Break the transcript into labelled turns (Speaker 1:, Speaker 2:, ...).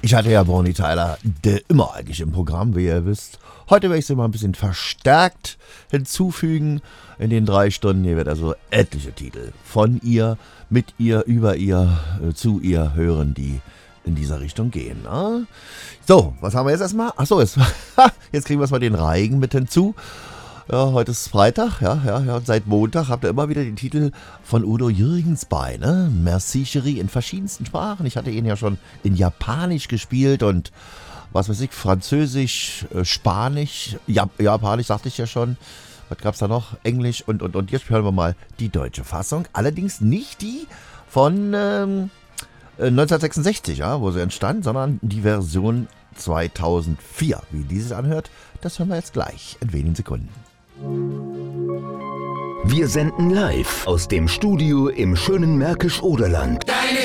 Speaker 1: Ich hatte ja Bonnie Tyler immer eigentlich im Programm, wie ihr wisst. Heute werde ich sie mal ein bisschen verstärkt hinzufügen. In den 3 Stunden hier wird also etliche Titel von ihr, mit ihr, über ihr, zu ihr hören, die in dieser Richtung gehen. Ne? So, was haben wir jetzt erstmal? Achso, jetzt kriegen wir erstmal den Reigen mit hinzu. Ja, heute ist Freitag, ja, und seit Montag habt ihr immer wieder den Titel von Udo Jürgens bei, ne? Merci Chérie in verschiedensten Sprachen. Ich hatte ihn ja schon in Japanisch gespielt und was weiß ich, Französisch, Spanisch, Japanisch sagte ich ja schon. Was gab's da noch? Englisch und jetzt hören wir mal die deutsche Fassung. Allerdings nicht die von 1966, ja, wo sie entstand, sondern die Version 2004. Wie dieses anhört, das hören wir jetzt gleich in wenigen Sekunden.
Speaker 2: Wir senden live aus dem Studio im schönen Märkisch-Oderland.
Speaker 3: Deine